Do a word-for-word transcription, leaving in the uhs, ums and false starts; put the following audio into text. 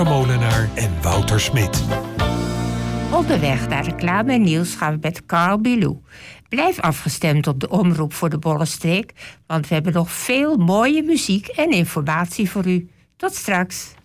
Molenaar en Wouter Smit. Onderweg naar reclame en nieuws gaan we met Carl Bilou. Blijf afgestemd op de omroep voor de Bollenstreek, want we hebben nog veel mooie muziek en informatie voor u. Tot straks.